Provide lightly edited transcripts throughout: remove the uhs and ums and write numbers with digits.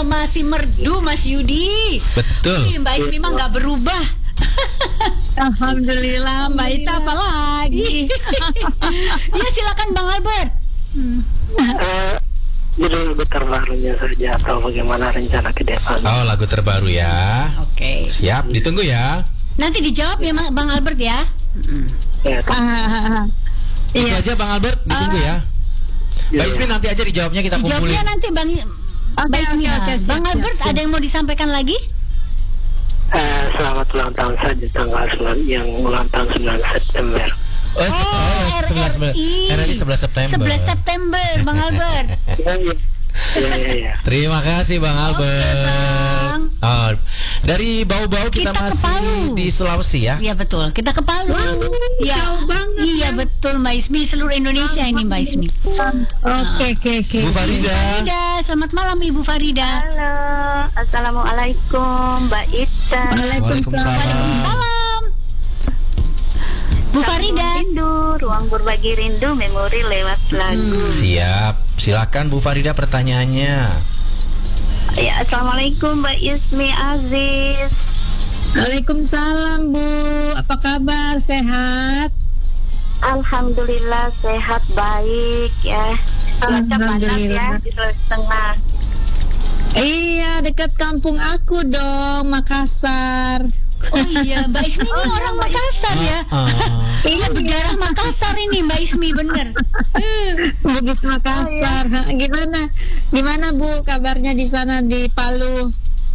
masih merdu Mas Yudi. Betul. Mbak Ismi mah nggak berubah. Alhamdulillah, Mbak Ita apalagi? Ya silakan Bang Albert. Judul lagu terbarunya saja atau bagaimana rencana ke depan? Oh, lagu terbaru ya. Oke. Siap, ditunggu ya. Nanti dijawab ya Bang Albert ya. Ya, Itu aja Bang Albert, ditunggu ya. Mbak Ismi nanti aja dijawabnya, kita kumpulin. Dijawabnya nanti Mbak Ismi. Bang Albert ada yang mau disampaikan lagi? selamat ulang tahun saja tanggal yang ulang tahun 9 September. RRI 11 September. 11 September, Bang Albert. Iya. Terima kasih Bang Albert. Bang. Oh, dari Bau-Bau kita masih di Sulawesi ya? Iya betul. Kita ke Palu. Iya. Jauh banget. Iya betul Mbak Ismi, seluruh Indonesia ini Mbak Ismi. Oke. Bu Farida. Selamat malam Ibu Farida. Halo, assalamualaikum Mbak Ita. Waalaikumsalam. Bu Farida. Rindu, ruang berbagi rindu, memori lewat lagu. Siap. Silakan Bu Farida pertanyaannya. Ya, assalamualaikum Mbak Ismi Aziz. Waalaikumsalam Bu, apa kabar? Sehat? Alhamdulillah sehat baik ya. Cuaca panas ya di Sulawesi Tengah. Iya, dekat kampung aku dong, Makassar. Oh iya, Mbak Ismi ini orang Makassar ya. Iya, berdarah Makassar ini Mbak Ismi, bener. Bugis Makassar. Gimana Bu kabarnya di sana di Palu?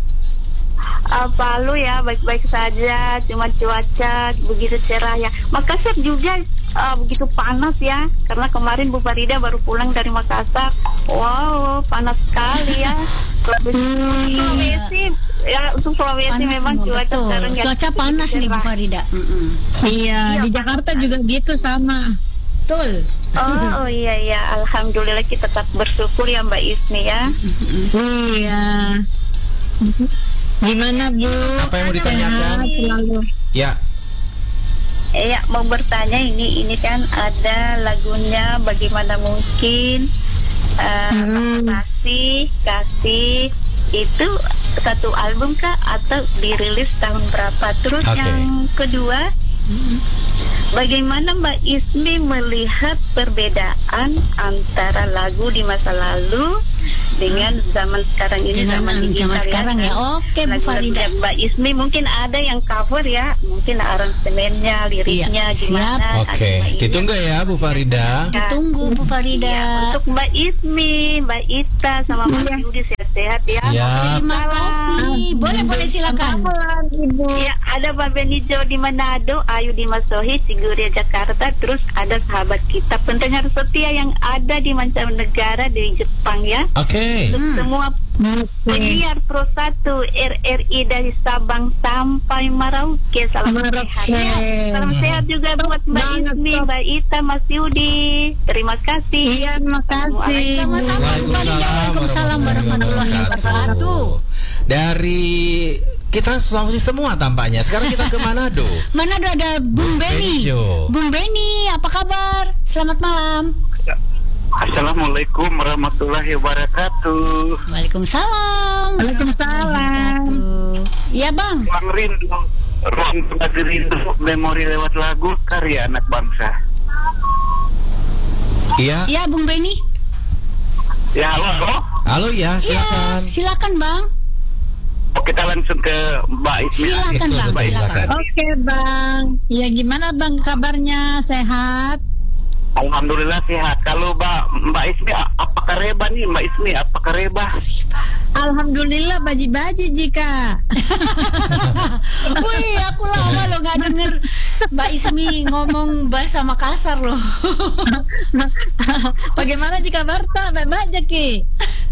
Palu ya baik-baik saja, cuma cuaca begitu cerah ya. Makassar juga begitu panas ya, karena kemarin Bu Farida baru pulang dari Makassar. Wow, panas sekali ya. Sulawesi ya, untuk Sulawesi panas memang cuaca sekarang ya. Cuaca panas nih Bu Farida. Iya, di Jakarta juga gitu sama. Betul. Oh iya, alhamdulillah kita tetap bersyukur ya Mbak Ismi ya. Iya. Gimana Bu? Apa yang mau ditanyakan? Selalu. Ya. Ya, mau bertanya ini kan ada lagunya Bagaimana Mungkin, kasih itu satu album kah atau dirilis tahun berapa? Terus yang kedua, bagaimana Mbak Ismi melihat perbedaan antara lagu di masa lalu dengan zaman sekarang ini, zaman sekarang ya? Oke Bu Farida. Mbak Ismi mungkin ada yang cover ya, mungkin aransemennya, liriknya gimana? Oke, ditunggu ya Bu Farida. Ditunggu Bu Farida. Ya, untuk Mbak Ismi, Mbak Ita sama Mas Yudi sehat-sehat ya. Terima kasih. Boleh silakan. Ya, ada Mbak Benijo di Manado, Ayu di Masohi, Ciguria Jakarta, terus ada sahabat kita pendengar setia yang ada di mancanegara di Jepang ya. Oke. Untuk semua penyiar Pro 1 RRI dari Sabang sampai Merauke, salam sehat ya. Salam sehat juga buat Mbak Ismi, Mbak Ita, Mas Yudi. Terima kasih. Iya, terima kasih. Sama-sama Bu Farida. Waalaikumsalam warahmatullahi wabarakatuh. Dari kita Sulawesi semua tampaknya. Sekarang kita ke Manado. Manado ada Bung Beni. Bung Beni, apa kabar? Selamat malam. Assalamualaikum warahmatullahi wabarakatuh. Waalaikumsalam. Iya Bang. Ruang berbagi rindu, memori lewat lagu, karya anak bangsa. Iya. Iya Bung Beni. Ya halo. Halo ya, silakan. Ya, silakan Bang. Kita langsung ke Mbak Ismi. Silakan Bang. Silakan. Oke Bang. Ya gimana Bang kabarnya? Sehat? Alhamdulillah sehat. Kalau Mbak Ismi apakah reba nih Mbak Ismi? Apakah reba? Alhamdulillah baji-baji jika. Wih, aku lama loh nggak denger Mbak Ismi ngomong bahasa Makassar loh. Bagaimana jika Barta baca ki?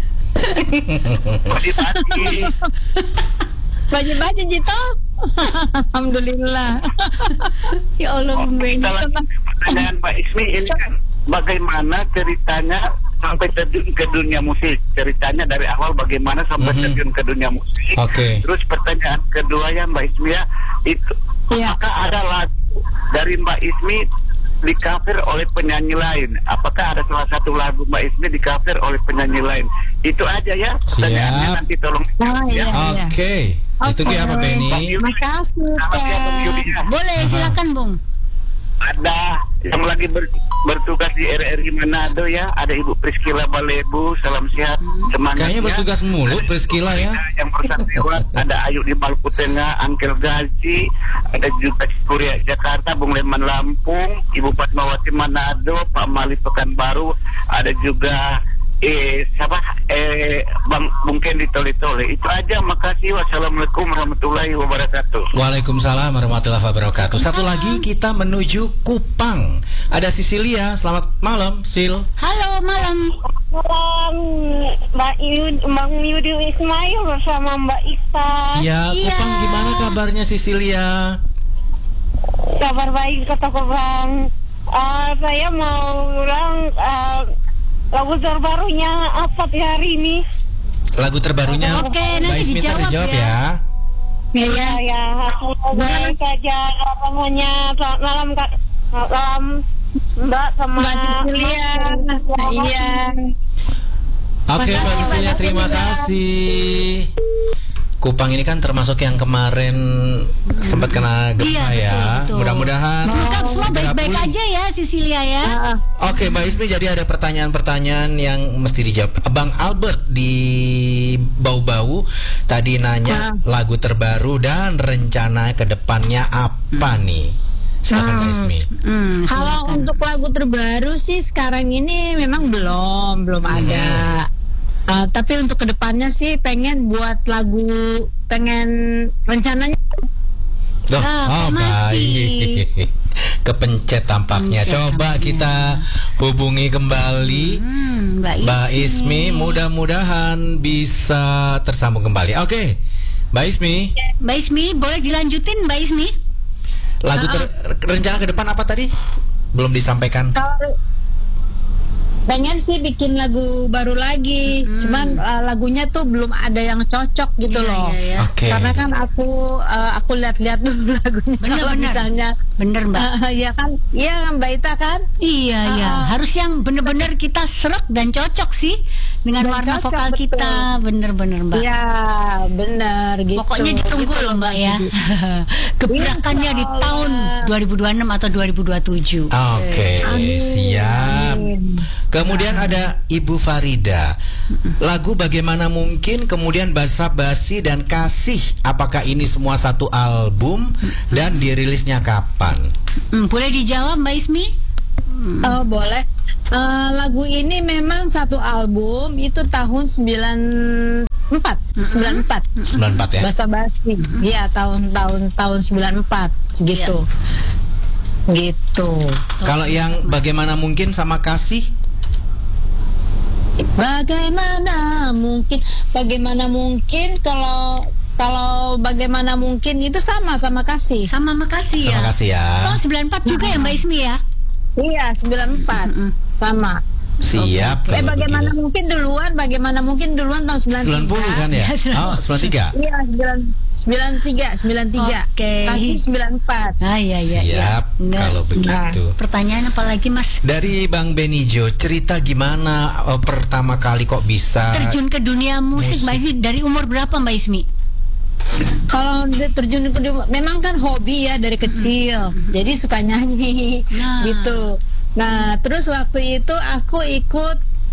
Baji-baji jito. Alhamdulillah. Ya Allah Bung Beni. Pertanyaan Mbak Ismi ini kan bagaimana ceritanya sampai terjun ke dunia musik? Ceritanya dari awal bagaimana sampai terjun ke dunia musik? Terus pertanyaan kedua ya Mbak Ismi ya, itu apakah ada lagu dari Mbak Ismi di cover oleh penyanyi lain. Apakah ada salah satu lagu Mbak Ismi di cover oleh penyanyi lain? Itu aja ya. Pertanyaannya nanti tolong. Oke. Itu dia apa Benny? Terima kasih. Boleh, silakan Bung. Ada yang lagi bertugas di RRI Manado ya, ada Ibu Priscila Balebu, salam sehat, semangat. Kayaknya bertugas mulu Priscila ya. Yang bersangkutan ada Ayu di Maluku Tengah, Angkel Gaji, ada juga Kuria Jakarta, Bung Leman Lampung, Ibu Fatmawati Manado, Pak Mali Pekanbaru, ada juga Bung Kendi Tole-Tole. Itu aja, makasih. Wassalamualaikum warahmatullahi wabarakatuh. Waalaikumsalam warahmatullahi wabarakatuh. Satu lagi kita menuju Kupang. Ada Sisilia. Selamat malam, Sil. Halo, malam. Bang Yudi Ismail bersama Mbak Isa. Ya, Kupang gimana kabarnya Sisilia? Kabar baik kata Bang. Saya mau ulang lagu terbarunya apa di hari ini? Lagu terbarunya. Oke, nanti dijawab ya. Ya, aku baik saja. Namanya malam Mbak sama Mbak Cecilia. Iya. Oke, Mbak Cecilia, terima kasih. Kupang ini kan termasuk yang kemarin sempat kena gempa betul. Mudah-mudahan semua baik-baik aja ya Sisilia ya. Oke, Mbak Ismi, jadi ada pertanyaan-pertanyaan yang mesti dijawab. Bang Albert di Bau-Bau tadi nanya lagu terbaru dan rencana kedepannya apa nih? Silakan Mbak Ismi. Kalau untuk lagu terbaru sih sekarang ini memang belum ada. Tapi untuk kedepannya sih pengen buat lagu, rencananya. Baik. Kepencet tampaknya. Coba kita hubungi kembali Mbak Ismi. Mudah-mudahan bisa tersambung kembali. Oke, Mbak Ismi. Mbak Ismi, boleh dilanjutin Mbak Ismi? Lagu rencana ke depan apa tadi? Belum disampaikan. Pengen sih bikin lagu baru lagi, cuman lagunya tuh belum ada yang cocok gitu loh. Okay. Karena kan aku lihat-lihat dulu lagunya. Kalau misalnya bener Mbak. Ya kan, iya Mbak Ita kan? Iya. Harus yang bener-bener kita serek dan cocok sih dengan warna vokal betul. Kita. Bener-bener Mbak. Iya, bener gitu. Pokoknya ditunggu gitu loh Mbak ya. Gebrakannya di tahun 2026 atau 2027. Oke, siap. Kemudian ada Ibu Farida. Lagu Bagaimana Mungkin, kemudian Basa-Basi dan Kasih. Apakah ini semua satu album dan dirilisnya kapan? Boleh dijawab Mbak Ismi? Boleh. Lagu ini memang satu album, itu tahun 94 ya. Basa-Basi. Iya, tahun 94 segitu. Gitu. Kalau yang Bagaimana Mungkin sama Kasih? Bagaimana mungkin kalau Bagaimana Mungkin itu sama Kasih. Sama Kasih ya. Sama Kasih ya. Tahun 94 juga ya Mbak Ismi ya? Iya, 94. Sama. Siap. Bagaimana mungkin duluan tahun 93. 90 kan ya? 93. Iya, 93. Kasih 94. Iya. Siap. Kalau begitu. Pertanyaan apa lagi Mas? Dari Bang Benijo, cerita gimana pertama kali kok bisa terjun ke dunia musik. Mbak Ismi dari umur berapa Mbak Ismi? Kalau terjun ke dunia, memang kan hobi ya dari kecil. Jadi suka nyanyi gitu. Nah, terus waktu itu aku ikut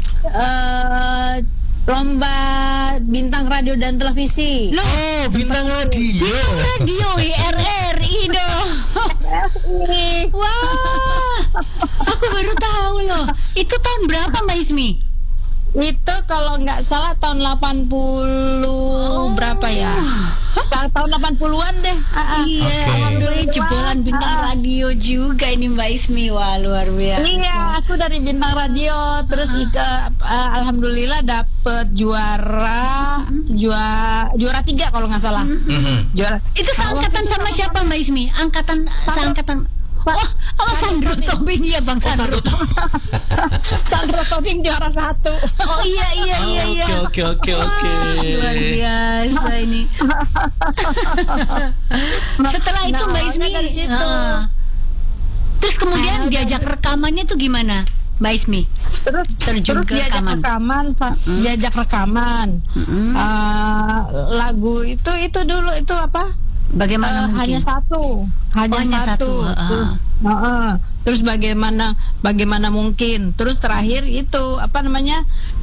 lomba bintang radio dan televisi. Bintang radio. RRI dong. Wah, aku baru tahu loh. Itu tahun berapa Mbak Ismi? Itu kalau nggak salah tahun 80 berapa ya? Tahun 80-an deh. Iya, alhamdulillah jebolan bintang radio juga ini Mbak Ismi. Wah, luar biasa. Iya, aku dari bintang radio terus alhamdulillah dapet juara 3 kalau nggak salah. Juara. Itu seangkatan sama siapa Mbak Ismi? Seangkatan. Sandro Tobing ya Bang Sandro. Sandro Tobing juara 1. Oh iya. Oke. Luar biasa ini. Setelah itu Mbak Ismi dari situ. Terus kemudian diajak rekamannya tuh gimana, Mbak Ismi? Terjun ke rekaman. Diajak rekaman. Lagu itu dulu itu apa? Bagaimana mungkin? Hanya satu. Terus bagaimana mungkin? Terus terakhir itu apa namanya?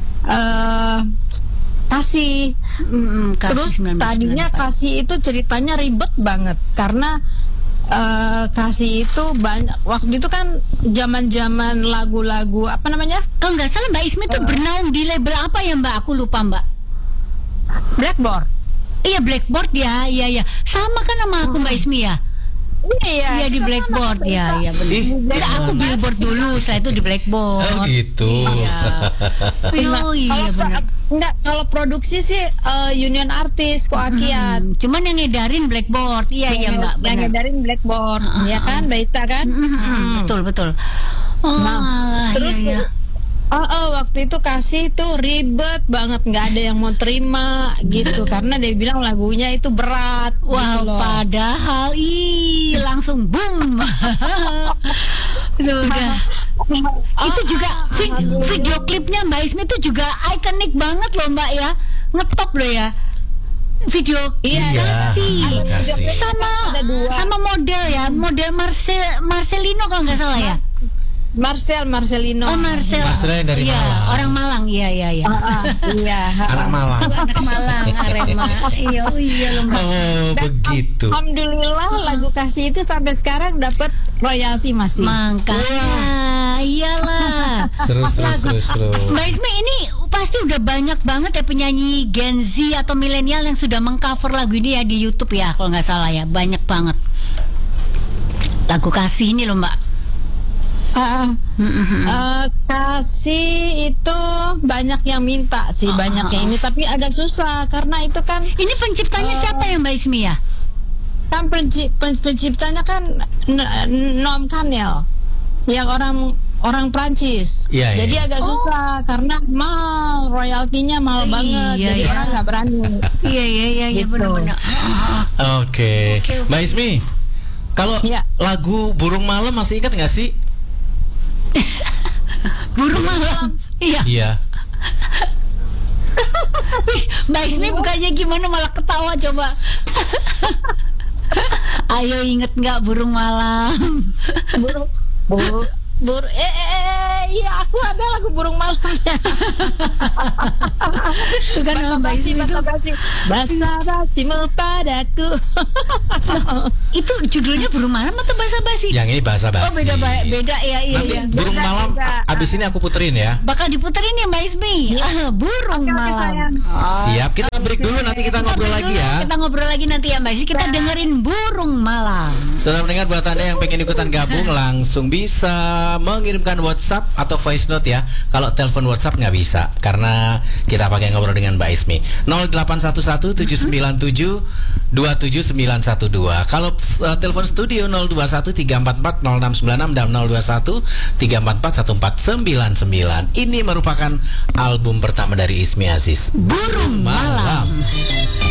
Kasih. Terus 1994. Tadinya Kasih itu ceritanya ribet banget karena Kasih itu banyak waktu itu kan zaman lagu-lagu apa namanya? Kalau nggak salah Mbak Ismi itu bernaung di label apa ya Mbak? Aku lupa Mbak. Blackboard. Iya Blackboard ya, iya. Sama kan sama aku Mbak Ismi ya? Iya di Blackboard ya, iya benar. Aku Billboard dulu, saya itu di Blackboard. Oh gitu. Iya. Iya benar. Enggak, kalau produksi sih Union Artist Koakiat. Cuman yang ngedarin Blackboard, iya Mbak. Yang ngedarin Blackboard, ya kan, Baita kan? Betul. Terus iya. Waktu itu Kasih tuh ribet banget, nggak ada yang mau terima gitu karena dia bilang lagunya itu berat. Wow, gitu padahal langsung boom. Itu udah. Itu juga video klipnya Mbak Ismi itu juga ikonik banget loh Mbak ya, ngetop loh ya. Video Kasih sama model ya, model Marcelino kalau nggak salah ya. Marcelino. Oh Marcel yang dari Malang. Orang Malang, iya. Iya. Anak Malang. Anak Malang, Arema. Iya loh Mbak. Oh begitu. Alhamdulillah lagu Kasih itu sampai sekarang dapat royalti masih. Makanya, iyalah. Seru. Mbak Ismi ini pasti udah banyak banget ya penyanyi Gen Z atau milenial yang sudah mengcover lagu ini ya di YouTube ya kalau nggak salah ya, banyak banget. Lagu Kasih ini loh Mbak. Kasih itu banyak yang minta sih, banyak yang ini, tapi agak susah karena itu kan. Ini penciptanya siapa ya Mbak Ismi ya? Kan penciptanya kan Noam Kanel, yang orang Prancis. Jadi agak susah karena royaltinya mahal banget, jadi orang nggak berani. Iya gitu. Benar-benar. Oke. Mbak Ismi, kalau lagu Burung Malam masih ingat nggak sih? Burung Malam. Iya. Mbak Ismi bukannya gimana malah ketawa coba. Ayo inget nggak Burung Malam? Iya aku ada lagu Burung Malamnya. Itu kan Mbak Ismi itu basa-basimu padaku. Itu judulnya Burung Malam atau basa-basi? Yang ini basa-basi. Oh beda ya. Nanti Burung Malam abis ini aku puterin ya. Bakal diputerin ya Mbak Ismi. Burung Malam. Siap, kita break dulu, nanti kita ngobrol lagi ya. Kita ngobrol lagi nanti ya Mbak Ismi. Kita dengerin Burung Malam. Sudah mendengar, buat Anda yang pengen ikutan gabung langsung bisa mengirimkan WhatsApp atau voice note ya. Kalau telepon WhatsApp nggak bisa karena kita pakai ngobrol dengan Mbak Ismi. 0811-797-27912. Kalau telepon studio 0213440696 dan 0213441499. Ini merupakan album pertama dari Ismi Aziz, Burung Malam.